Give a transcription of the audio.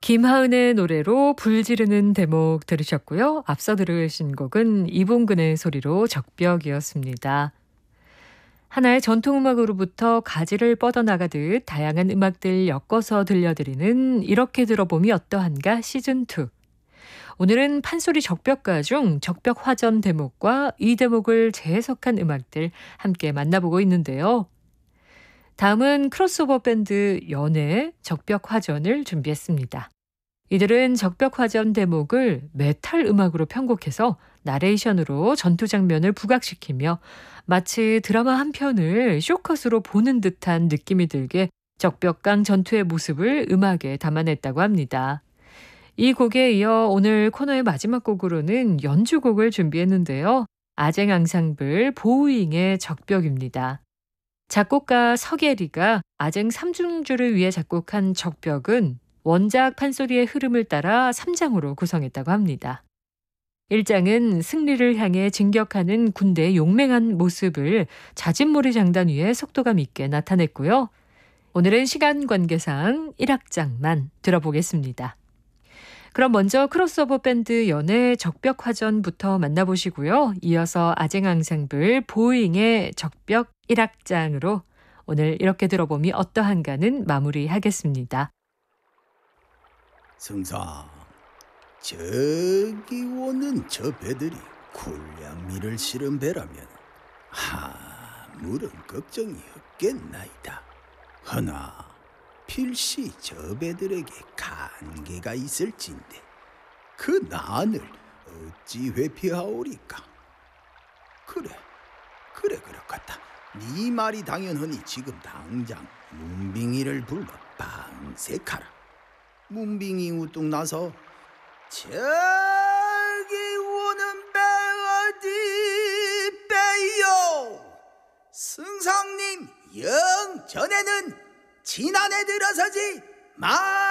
김하은의 노래로 불 지르는 대목 들으셨고요. 앞서 들으신 곡은 이봉근의 소리로 적벽이었습니다. 하나의 전통음악으로부터 가지를 뻗어나가듯 다양한 음악들 엮어서 들려드리는 이렇게 들어봄이 어떠한가 시즌2. 오늘은 판소리 적벽가 중 적벽화전 대목과 이 대목을 재해석한 음악들 함께 만나보고 있는데요. 다음은 크로스오버 밴드 연의 적벽화전을 준비했습니다. 이들은 적벽화전 대목을 메탈 음악으로 편곡해서 나레이션으로 전투 장면을 부각시키며 마치 드라마 한 편을 쇼컷으로 보는 듯한 느낌이 들게 적벽강 전투의 모습을 음악에 담아냈다고 합니다. 이 곡에 이어 오늘 코너의 마지막 곡으로는 연주곡을 준비했는데요. 아쟁 앙상블 보우잉의 적벽입니다. 작곡가 서계리가 아쟁 3중주를 위해 작곡한 적벽은 원작 판소리의 흐름을 따라 3장으로 구성했다고 합니다. 1장은 승리를 향해 진격하는 군대의 용맹한 모습을 자진몰이 장단 위에 속도감 있게 나타냈고요. 오늘은 시간 관계상 1악장만 들어보겠습니다. 그럼 먼저 크로스오버 밴드 연의 적벽화전부터 만나보시고요. 이어서 아쟁 앙상블 보잉의 적벽 1악장으로 오늘 이렇게 들어봄이 어떠한가는 마무리하겠습니다. 승상, 저기 오는 저 배들이 군량미를 실은 배라면 아무런 걱정이 없겠나이다. 허나 필시 저 배들에게 간계가 있을진데 그 난을 어찌 회피하오리까? 그래 그렇겠다. 네 말이 당연하니 지금 당장 문빙이를 불러 방색하라. 문빙이 우뚝 나서 저기 오는 배 어디 배요? 승상님 영 전에는 지난해 들어서지 마.